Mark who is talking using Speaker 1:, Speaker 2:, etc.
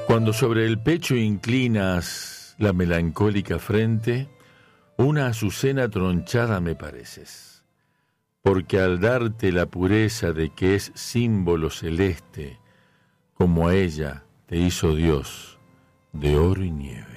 Speaker 1: Cuando sobre el pecho inclinas la melancólica frente, una azucena tronchada me pareces, porque al darte la pureza de que es símbolo celeste, como a ella te hizo Dios de oro y nieve.